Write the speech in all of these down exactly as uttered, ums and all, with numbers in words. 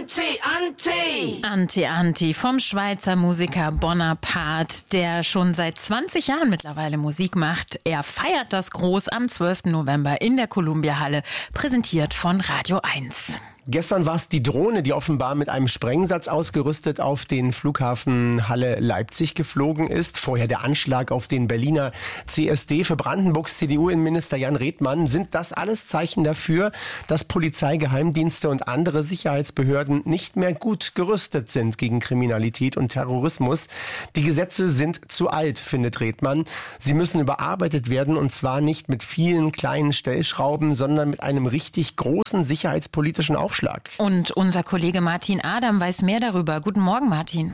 Anti, Anti! Anti, Anti vom Schweizer Musiker Bonaparte, der schon seit zwanzig Jahren mittlerweile Musik macht. Er feiert das groß am zwölften November in der Columbia-Halle, präsentiert von Radio eins. Gestern war es die Drohne, die offenbar mit einem Sprengsatz ausgerüstet auf den Flughafen Halle Leipzig geflogen ist. Vorher der Anschlag auf den Berliner C S D. Für Brandenburgs C D U-Innenminister Jan Redmann sind das alles Zeichen dafür, dass Polizei, Geheimdienste und andere Sicherheitsbehörden nicht mehr gut gerüstet sind gegen Kriminalität und Terrorismus. Die Gesetze sind zu alt, findet Redmann. Sie müssen überarbeitet werden, und zwar nicht mit vielen kleinen Stellschrauben, sondern mit einem richtig großen sicherheitspolitischen Aufschlag. Und unser Kollege Martin Adam weiß mehr darüber. Guten Morgen, Martin.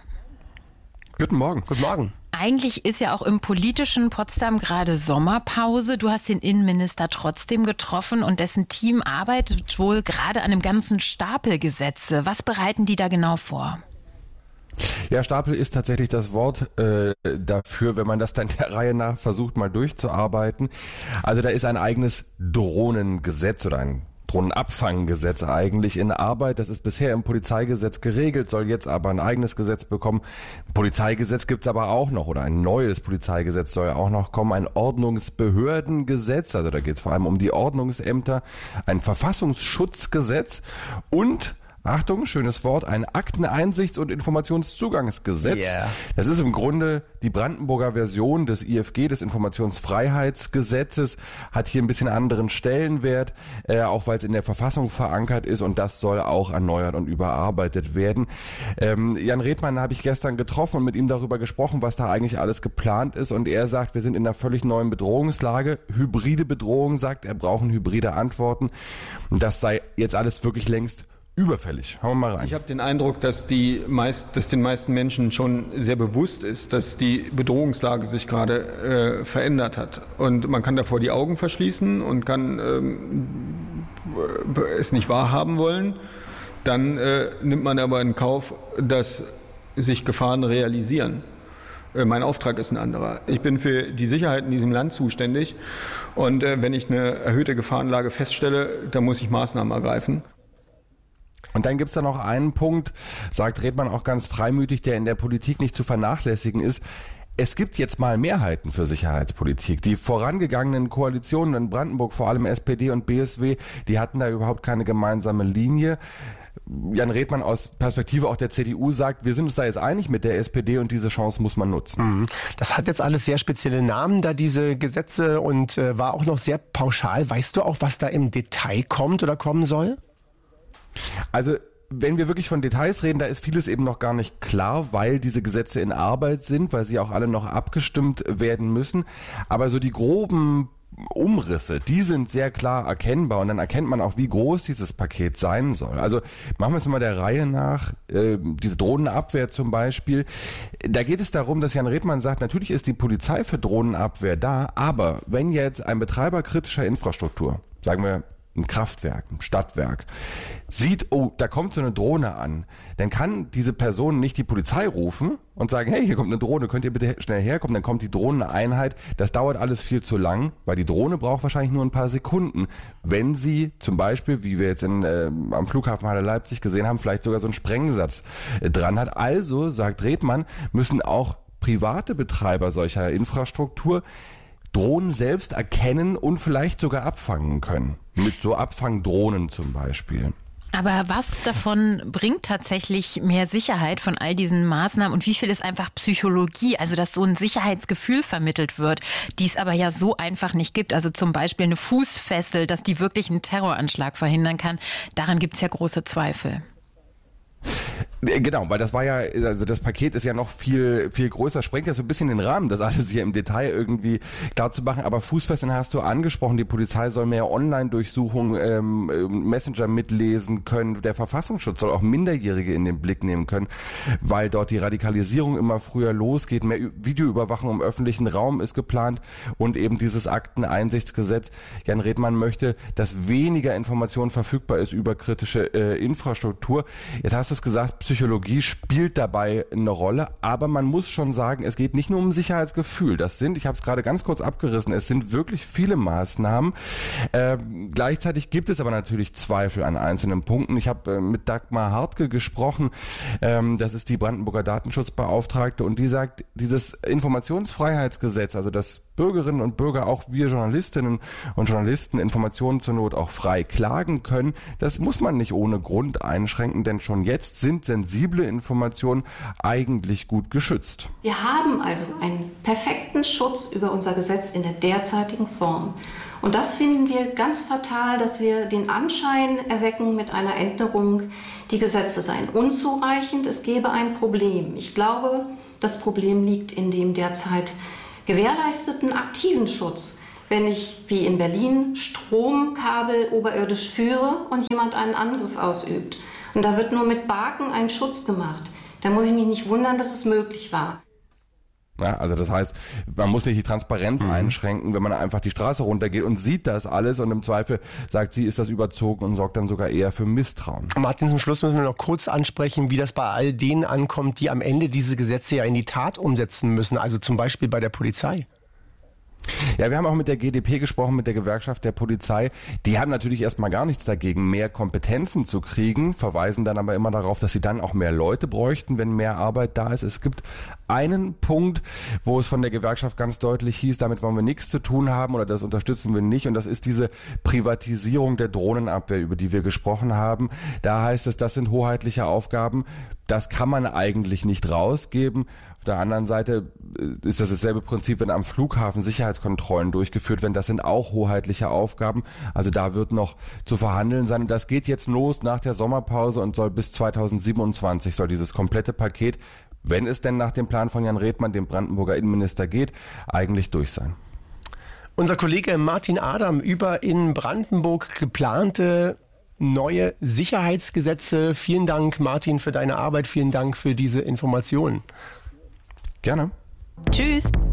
Guten Morgen. Guten Morgen. Eigentlich ist ja auch im politischen Potsdam gerade Sommerpause. Du hast den Innenminister trotzdem getroffen und dessen Team arbeitet wohl gerade an einem ganzen Stapel Gesetze. Was bereiten die da genau vor? Ja, Stapel ist tatsächlich das Wort äh, dafür, wenn man das dann der Reihe nach versucht, mal durchzuarbeiten. Also da ist ein eigenes Drohnengesetz oder ein Drohnenabfanggesetz eigentlich in Arbeit. Das ist bisher im Polizeigesetz geregelt, soll jetzt aber ein eigenes Gesetz bekommen. Ein Polizeigesetz gibt's aber auch noch, oder ein neues Polizeigesetz soll auch noch kommen. Ein Ordnungsbehördengesetz, also da geht's vor allem um die Ordnungsämter. Ein Verfassungsschutzgesetz und Achtung, schönes Wort, ein Akteneinsichts- und Informationszugangsgesetz. Yeah. Das ist im Grunde die Brandenburger Version des I F G, des Informationsfreiheitsgesetzes, hat hier ein bisschen anderen Stellenwert, äh, auch weil es in der Verfassung verankert ist, und das soll auch erneuert und überarbeitet werden. Ähm, Jan Redmann habe ich gestern getroffen und mit ihm darüber gesprochen, was da eigentlich alles geplant ist, und er sagt, wir sind in einer völlig neuen Bedrohungslage. Hybride Bedrohung, sagt er, brauchen hybride Antworten, und das sei jetzt alles wirklich längst überfällig. Hauen wir mal rein. Ich habe den Eindruck, dass, die meist, dass den meisten Menschen schon sehr bewusst ist, dass die Bedrohungslage sich gerade äh, verändert hat. Und man kann davor die Augen verschließen und kann ähm, es nicht wahrhaben wollen. Dann äh, nimmt man aber in Kauf, dass sich Gefahren realisieren. Äh, mein Auftrag ist ein anderer. Ich bin für die Sicherheit in diesem Land zuständig. Und äh, wenn ich eine erhöhte Gefahrenlage feststelle, dann muss ich Maßnahmen ergreifen. Und dann gibt's da noch einen Punkt, sagt Redmann auch ganz freimütig, der in der Politik nicht zu vernachlässigen ist. Es gibt jetzt mal Mehrheiten für Sicherheitspolitik. Die vorangegangenen Koalitionen in Brandenburg, vor allem S P D und B S W, die hatten da überhaupt keine gemeinsame Linie. Jan Redmann aus Perspektive auch der C D U sagt, wir sind uns da jetzt einig mit der S P D und diese Chance muss man nutzen. Das hat jetzt alles sehr spezielle Namen, da diese Gesetze, und äh, war auch noch sehr pauschal. Weißt du auch, was da im Detail kommt oder kommen soll? Also wenn wir wirklich von Details reden, da ist vieles eben noch gar nicht klar, weil diese Gesetze in Arbeit sind, weil sie auch alle noch abgestimmt werden müssen. Aber so die groben Umrisse, die sind sehr klar erkennbar, und dann erkennt man auch, wie groß dieses Paket sein soll. Also machen wir es mal der Reihe nach. Äh, diese Drohnenabwehr zum Beispiel. Da geht es darum, dass Jan Redmann sagt, natürlich ist die Polizei für Drohnenabwehr da, aber wenn jetzt ein Betreiber kritischer Infrastruktur, sagen wir ein Kraftwerk, ein Stadtwerk, sieht, oh, da kommt so eine Drohne an, dann kann diese Person nicht die Polizei rufen und sagen, hey, hier kommt eine Drohne, könnt ihr bitte schnell herkommen? Dann kommt die Drohneneinheit. Das dauert alles viel zu lang, weil die Drohne braucht wahrscheinlich nur ein paar Sekunden. Wenn sie zum Beispiel, wie wir jetzt in, äh, am Flughafen Halle Leipzig gesehen haben, vielleicht sogar so einen Sprengsatz äh, dran hat. Also, sagt Redmann, müssen auch private Betreiber solcher Infrastruktur Drohnen selbst erkennen und vielleicht sogar abfangen können. Mit so Abfangdrohnen zum Beispiel. Aber was davon bringt tatsächlich mehr Sicherheit von all diesen Maßnahmen, und wie viel ist einfach Psychologie, also dass so ein Sicherheitsgefühl vermittelt wird, die es aber ja so einfach nicht gibt. Also zum Beispiel eine Fußfessel, dass die wirklich einen Terroranschlag verhindern kann, daran gibt es ja große Zweifel. Genau, weil das war ja, also das Paket ist ja noch viel viel größer, sprengt ja so ein bisschen den Rahmen, das alles hier im Detail irgendwie klar zu machen. Aber Fußfesseln hast du angesprochen, die Polizei soll mehr Online-Durchsuchungen, ähm, Messenger mitlesen können, der Verfassungsschutz soll auch Minderjährige in den Blick nehmen können, weil dort die Radikalisierung immer früher losgeht. Mehr Videoüberwachung im öffentlichen Raum ist geplant und eben dieses Akteneinsichtsgesetz. Jan Redmann möchte, dass weniger Information verfügbar ist über kritische äh, Infrastruktur. Jetzt hast du es gesagt, gesagt, Psychologie spielt dabei eine Rolle, aber man muss schon sagen, es geht nicht nur um Sicherheitsgefühl. Das sind, ich habe es gerade ganz kurz abgerissen, es sind wirklich viele Maßnahmen. Äh, gleichzeitig gibt es aber natürlich Zweifel an einzelnen Punkten. Ich habe äh, mit Dagmar Hartke gesprochen, ähm, das ist die Brandenburger Datenschutzbeauftragte, und die sagt, dieses Informationsfreiheitsgesetz, also das Bürgerinnen und Bürger, auch wir Journalistinnen und Journalisten, Informationen zur Not auch frei klagen können. Das muss man nicht ohne Grund einschränken, denn schon jetzt sind sensible Informationen eigentlich gut geschützt. Wir haben also einen perfekten Schutz über unser Gesetz in der derzeitigen Form. Und das finden wir ganz fatal, dass wir den Anschein erwecken mit einer Änderung, die Gesetze seien unzureichend, es gäbe ein Problem. Ich glaube, das Problem liegt in dem derzeit gewährleisteten aktiven Schutz, wenn ich wie in Berlin Stromkabel oberirdisch führe und jemand einen Angriff ausübt. Und da wird nur mit Baken ein Schutz gemacht. Da muss ich mich nicht wundern, dass es möglich war. Ja, also das heißt, man muss nicht die Transparenz mhm. einschränken, wenn man einfach die Straße runtergeht und sieht das alles und im Zweifel sagt sie, ist das überzogen und sorgt dann sogar eher für Misstrauen. Martin, zum Schluss müssen wir noch kurz ansprechen, wie das bei all denen ankommt, die am Ende diese Gesetze ja in die Tat umsetzen müssen, also zum Beispiel bei der Polizei. Ja, wir haben auch mit der G d P gesprochen, mit der Gewerkschaft der Polizei. Die haben natürlich erstmal gar nichts dagegen, mehr Kompetenzen zu kriegen, verweisen dann aber immer darauf, dass sie dann auch mehr Leute bräuchten, wenn mehr Arbeit da ist. Es gibt einen Punkt, wo es von der Gewerkschaft ganz deutlich hieß, damit wollen wir nichts zu tun haben oder das unterstützen wir nicht, und das ist diese Privatisierung der Drohnenabwehr, über die wir gesprochen haben. Da heißt es, das sind hoheitliche Aufgaben, das kann man eigentlich nicht rausgeben. Auf der anderen Seite ist das dasselbe Prinzip, wenn am Flughafen Sicherheitskontrollen durchgeführt werden. Das sind auch hoheitliche Aufgaben. Also da wird noch zu verhandeln sein. Und das geht jetzt los nach der Sommerpause und soll bis zweitausendsiebenundzwanzig soll dieses komplette Paket, wenn es denn nach dem Plan von Jan Redmann, dem Brandenburger Innenminister, geht, eigentlich durch sein. Unser Kollege Martin Adam über in Brandenburg geplante neue Sicherheitsgesetze. Vielen Dank, Martin, für deine Arbeit. Vielen Dank für diese Informationen. Gerne. Tschüss.